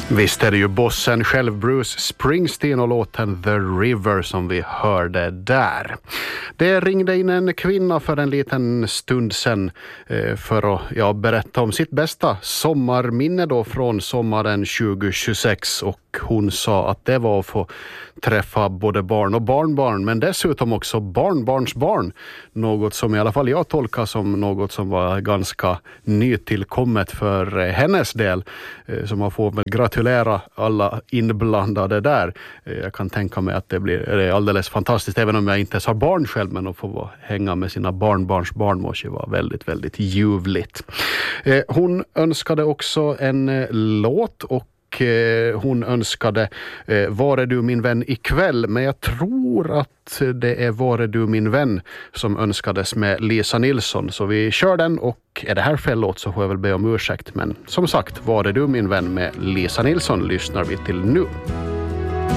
Visst är det ju bossen själv, Bruce Springsteen, och låten The River som vi hörde där. Det ringde in en kvinna för en liten stund sedan för att berätta om sitt bästa sommarminne då från sommaren 2026, och hon sa att det var att få träffa både barn och barnbarn, men dessutom också barnbarnsbarn. Något som i alla fall jag tolkar som något som var ganska nytillkommet för hennes del. Så man får väl gratulera alla inblandade där. Jag kan tänka mig att det blir alldeles fantastiskt, även om jag inte har barn själv, men att få hänga med sina barnbarnsbarn måste vara väldigt, väldigt ljuvligt. Hon önskade också en låt, och hon önskade Var är du min vän ikväll, men jag tror att det är Var är du min vän som önskades med Lisa Nilsson, så vi kör den, och är det här fel låt så får jag väl be om ursäkt, men som sagt, Var är du min vän med Lisa Nilsson lyssnar vi till nu.